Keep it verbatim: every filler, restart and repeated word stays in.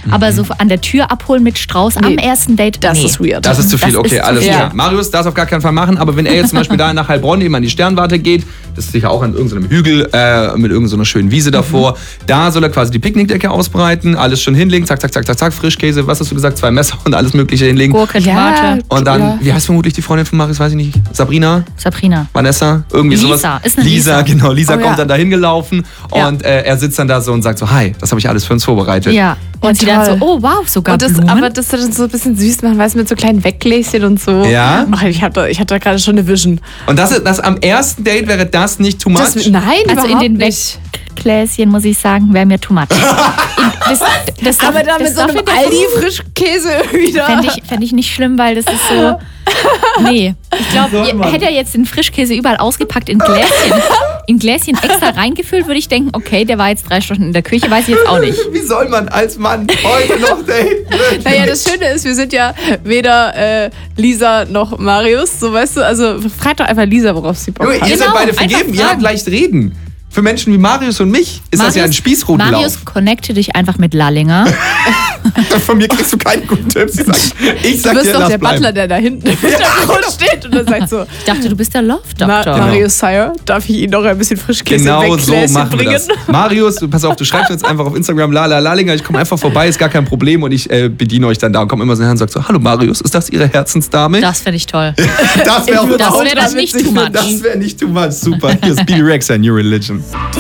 Aber so an der Tür abholen mit Strauß nee, am ersten Date, das nee. ist weird. Das ist zu viel, okay, alles klar. Ja. Marius darf es auf gar keinen Fall machen, aber wenn er jetzt zum Beispiel da nach Heilbronn eben an die Sternwarte geht, das ist sicher auch an irgendeinem Hügel äh, mit irgendeiner schönen Wiese davor, mhm. da soll er quasi die Picknickdecke ausbreiten, alles schön hinlegen, zack, zack, zack, zack, zack, Frischkäse, was hast du gesagt, zwei Messer und alles mögliche hinlegen. Gurke, Tomate. Ja, und dann, ja. wie heißt vermutlich die Freundin von Marius, weiß ich nicht, Sabrina? Sabrina. Vanessa? Irgendwie Lisa. sowas. Ist eine Lisa, Lisa. genau. Lisa oh, kommt ja. dann da hingelaufen ja. und äh, er sitzt dann da so und sagt so, hi, das habe ich alles für uns vorbereitet. Ja. Und, und sie dann so, oh wow, sogar und das, Blumen. aber das dann so ein bisschen süß machen, weißt du, mit so kleinen Weggläschen und so. Ja. Ach, ich hatte, ich hatte gerade schon eine Vision. Und das, das am ersten Date wäre das nicht too much? Das, nein, also in den nicht. Weggläschen, muss ich sagen, wäre mir too much. das, das darf, aber da mit so einem Aldi-Frischkäse wieder. Fände ich, fänd ich nicht schlimm, weil das ist so... Nee, ich glaube, hätte er jetzt den Frischkäse überall ausgepackt in Gläschen, in Gläschen extra reingefüllt, würde ich denken, okay, der war jetzt drei Stunden in der Küche, weiß ich jetzt auch nicht. Wie soll man als Mann heute noch daten? Naja, das Schöne ist, wir sind ja weder äh, Lisa noch Marius, so weißt du, also frag doch einfach Lisa, worauf sie Bock Junge, hat. ihr Genau, seid beide vergeben, ihr habt leicht reden. Für Menschen wie Marius und mich ist Marius, das ja ein Spießrutenlauf. Marius, connecte dich einfach mit Lallinger. Von mir kriegst du keinen guten Tipps. Ich sag, ich sag du bist dir, doch lass der bleiben. Butler, der da hinten im Hintergrund steht und dann sagt so, Ich dachte, du bist der Love-Doktor. Ma- Marius Sire, darf ich Ihnen noch ein bisschen Frischkäse Genau in so Weggläschen machen wir bringen? das. Marius, pass auf, du schreibst jetzt einfach auf Instagram Lala Lallinger, ich komme einfach vorbei, ist gar kein Problem und ich äh, bediene euch dann da und komme immer so her und sage so, hallo Marius, ist das Ihre Herzensdame? Das fände ich toll. Das wäre Das wäre das nicht too much. Das wäre nicht too much, super. Hier ist Bibi Rexha, New Religion.